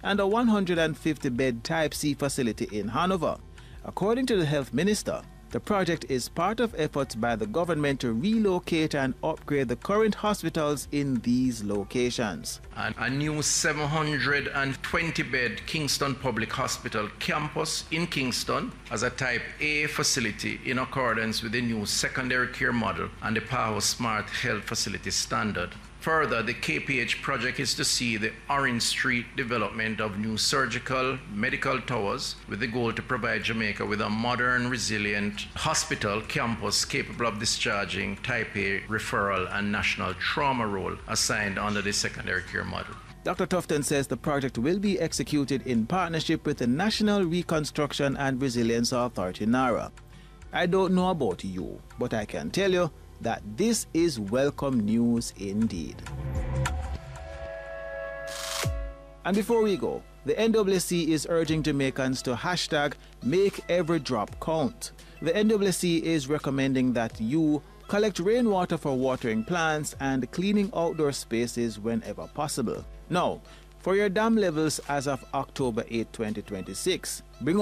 and a 150-bed Type C facility in Hanover. According to the Health Minister, the project is part of efforts by the government to relocate and upgrade the current hospitals in these locations. And a new 720-bed Kingston Public Hospital campus in Kingston as a Type A facility in accordance with the new secondary care model and the PAHO Smart Health Facility Standard. Further, the KPH project is to see the Orange Street development of new surgical medical towers with the goal to provide Jamaica with a modern, resilient hospital campus capable of discharging Type A referral and national trauma role assigned under the secondary care model. Dr. Tufton says the project will be executed in partnership with the National Reconstruction and Resilience Authority, NARA. I don't know about you, but I can tell you that this is welcome news indeed. And before we go, the NWC is urging Jamaicans to hashtag make every drop count. The NWC is recommending that you collect rainwater for watering plants and cleaning outdoor spaces whenever possible. Now, for your dam levels as of October 8, 2026, bring